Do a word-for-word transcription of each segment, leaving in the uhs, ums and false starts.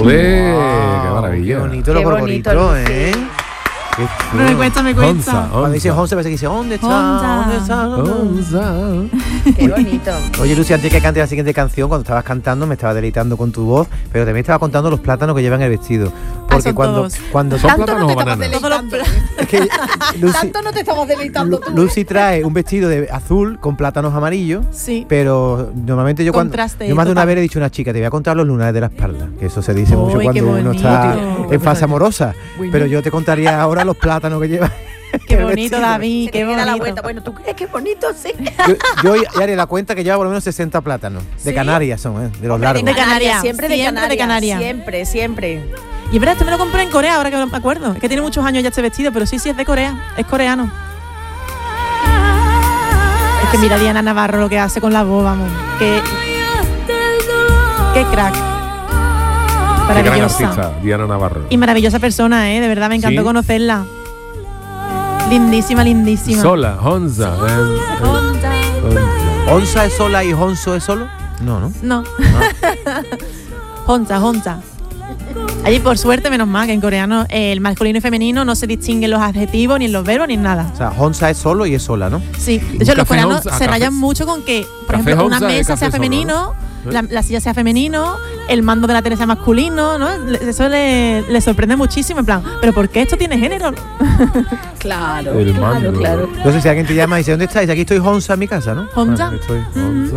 ¡Ole! Wow, ¡Qué maravilla! Qué bonito Qué lo bonito, gorgorito, Lucy. ¿eh? Qué No me cuesta, me cuesta. Onza, Cuando dice onza. once parece que dice ¿dónde está? Onza. ¿Dónde está? Onza. Qué bonito. Oye, Lucy, antes que cante la siguiente canción, cuando estabas cantando me estaba deleitando con tu voz, pero también estaba contando los plátanos que llevan el vestido. Porque son cuando, todos. cuando ¿Son Tanto plátanos no o te estabas bananas? Todos los deleitando. es que Lucy, Tanto no te estabas deleitando Lu- tú. Lucy trae un vestido de azul con plátanos amarillos, Sí. pero normalmente yo cuando Contraste yo más de una total. vez le he dicho a una chica, te voy a contar los lunares de la espalda, que eso se dice Uy, mucho qué cuando uno bonito. está Tío. en fase amorosa, Bueno. pero yo te contaría ahora los plátanos que lleva. Qué el bonito, vestido. David, Se qué te diera la bonito. vuelta. Bueno, ¿tú crees que es bonito? Sí. Yo, yo ya haré la cuenta que lleva por lo menos sesenta plátanos, de ¿Sí? Canarias son, ¿eh? De los Hombre, largos. De Canarias, siempre de siempre de Canarias. Canarias. Siempre, siempre. Y es verdad, este me lo compré en Corea, ahora que me acuerdo. Es que tiene muchos años ya este vestido, pero sí, sí, es de Corea. Es coreano. Es que mira Diana Navarro lo que hace con la voz, vamos. Qué, qué crack. Qué gran Maravillosa. artista, Diana Navarro. Y maravillosa persona, ¿eh? De verdad, me encantó ¿Sí? conocerla. Lindísima, lindísima. Sola, Onza. eh, eh, Onza. ¿Onza es sola y Honzo es solo? No, ¿no? No. Honza, Honza. Allí, por suerte, menos mal, que en coreano eh, el masculino y femenino no se distinguen los adjetivos, ni en los verbos, ni en nada. O sea, Honza es solo y es sola, ¿no? Sí, de hecho, Un los café coreanos Honza, se café- rayan mucho con que, por café ejemplo, una Honza es mesa café sea solo, femenino, ¿no? la, la silla sea femenino, el mando de la tele sea masculino, ¿no? Le- Eso le, le sorprende muchísimo, en plan, ¿pero por qué esto tiene género? Claro, El claro, mando. claro. Entonces, si alguien te llama y dice, ¿dónde estáis? Aquí estoy Honza en mi casa, ¿no? Honza. Ah, estoy. Onza.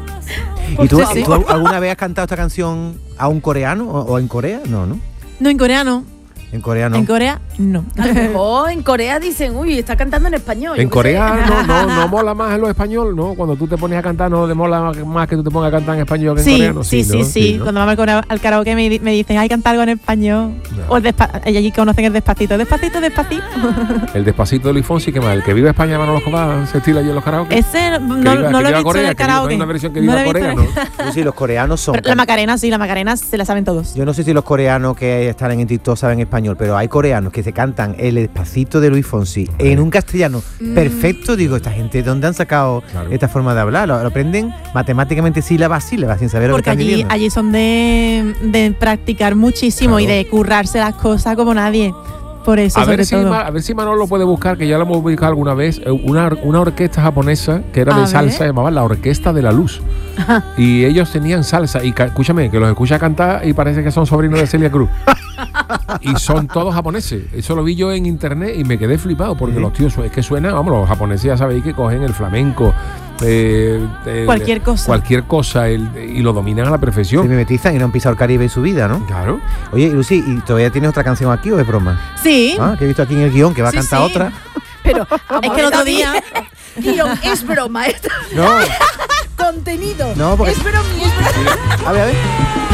¿Y tú, Sí. tú alguna vez has cantado esta canción a un coreano o, o en Corea? No, ¿no? No, en coreano. En Corea no. En Corea, no. A lo mejor en Corea dicen, uy, está cantando en español. En yo qué Corea sé. no, no, no mola más en lo español, ¿no? Cuando tú te pones a cantar, no le mola más que tú te pongas a cantar en español que en Sí, coreano. sí, sí, ¿no? sí. ¿no? Cuando vamos al kara- al karaoke me, di- me dicen, hay que cantar algo en español. No. O el despa- y allí conocen el despacito. Despacito, despacito. El despacito de Luis Fonsi, que más, el que vive en España, Manolo Escobar, se estila allí en los karaoke. Ese no, Que no, viva- no que lo he viva visto Corea, en el que viva- karaoke. hay una versión que No viva lo he visto Corea, en ¿no? el- Yo sí, los coreanos son. Pero la Macarena sí, la Macarena se la saben todos. Yo no sé si los coreanos que están en TikTok saben español, pero hay coreanos que se cantan el despacito de Luis Fonsi en un castellano perfecto. Digo, esta gente, ¿de dónde han sacado Claro. esta forma de hablar? Lo, lo aprenden matemáticamente sílaba a sílaba, sin saber lo que Porque están allí, diciendo. allí son de, de practicar muchísimo Claro. y de currarse las cosas como nadie. Por eso, A sobre ver, si, todo. Ma- a ver si Manolo lo puede buscar, que ya lo hemos ubicado alguna vez, eh, una, or- una orquesta japonesa que era A de ver. salsa, llamaba la Orquesta de la Luz. Y ellos tenían salsa. Y ca- escúchame, que los escucha cantar y parece que son sobrinos de Celia Cruz. Y son todos japoneses. Eso lo vi yo en internet y me quedé flipado, porque Sí. los tíos, su- es que suena, vamos, los japoneses ya sabéis que cogen el flamenco. eh, eh, Cualquier cosa. Cualquier cosa el- y lo dominan a la Se perfección. mimetizan y no han pisado el Caribe en su vida, ¿no? Claro. Oye, Lucy, ¿y todavía tienes otra canción aquí o es broma? Sí, Ah, que he visto aquí en el guión que va a Sí, cantar sí. otra. Pero es que el otro día, Guión, es broma. Esto. No, Contenido. No, porque- Es broma y es broma. a ver, a ver.